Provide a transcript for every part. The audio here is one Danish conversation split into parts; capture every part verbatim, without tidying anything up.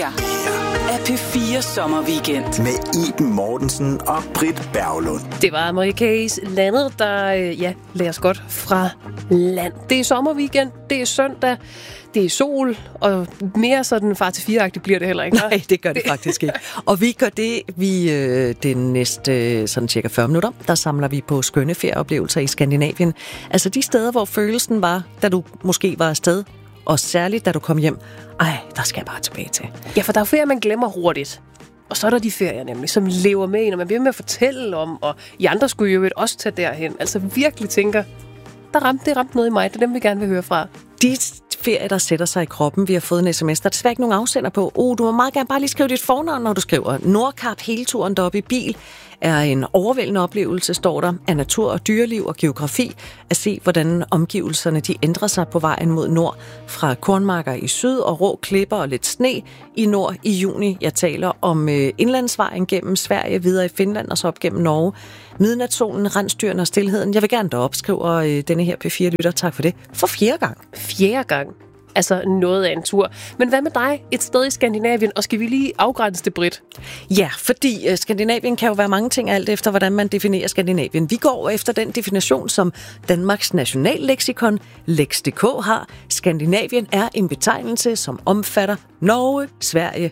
her er P fire Sommerweekend med Iben Mortensen og Britt Berglund. Det var Amerikas landet, der ja, lader os godt fra land. Det er sommerweekend, det er søndag, det er sol, og mere sådan far til fire-agtigt bliver det heller ikke. Nej, det gør det faktisk ikke. Og vi gør det, vi øh, den næste sådan cirka fyrre minutter, der samler vi på skønne ferieoplevelser i Skandinavien. Altså de steder, hvor følelsen var, da du måske var afsted, og særligt da du kom hjem, ej, der skal jeg bare tilbage til. Ja, for der er ferier, man glemmer hurtigt. Og så er der de ferier nemlig, som lever med en, og man bliver med at fortælle om, og I andre skulle jo også tage derhen. Altså virkelig tænker, der ramte, det ramte noget i mig, det er dem, vi gerne vil høre fra. De ferier, der sætter sig i kroppen, vi har fået en sms, der er desværre ikke nogen afsender på. Oh, du må meget gerne bare lige skrive dit fornavn, når du skriver. Nordkap, hele turen deroppe i bil, er en overvældende oplevelse, står der, af natur og dyreliv og geografi, at se, hvordan omgivelserne de ændrer sig på vejen mod nord, fra kornmarker i syd og rå klipper og lidt sne i nord i juni. Jeg taler om øh, indlandsvejen gennem Sverige, videre i Finland og så op gennem Norge. Midnatssolen, rensdyrene og stilheden. Jeg vil gerne derop, skriver øh, denne her P fire lytter. Tak for det. For fjerde gang. Fjerde gang. Altså noget af en tur. Men hvad med dig? Et sted i Skandinavien, og skal vi lige afgrænse det, Britt? Ja, fordi uh, Skandinavien kan jo være mange ting, alt efter hvordan man definerer Skandinavien. Vi går efter den definition, som Danmarks nationalleksikon, Lex punktum d k, har. Skandinavien er en betegnelse, som omfatter Norge, Sverige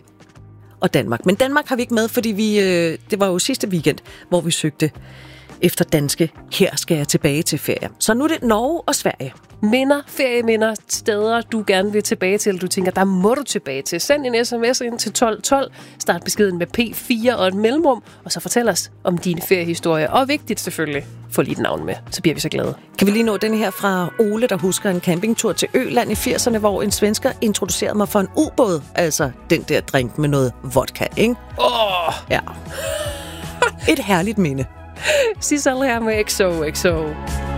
og Danmark. Men Danmark har vi ikke med, fordi vi, uh, det var jo sidste weekend, hvor vi søgte efter danske, her skal jeg tilbage til ferie. Så nu er det Norge og Sverige. Minder, ferieminder, steder du gerne vil tilbage til, eller du tænker, der må du tilbage til. Send en sms ind til tolv tolv, start beskeden med P fire og et mellemrum, og så fortæl os om dine feriehistorier. Og vigtigt selvfølgelig, få lige et navn med, så bliver vi så glade. Kan vi lige nå den her fra Ole, der husker en campingtur til Øland i firserne, hvor en svensker introducerede mig for en ubåd, altså den der drink med noget vodka, ikke? Åh! Oh. Ja. Et herligt minde. Sissel her med X O X O.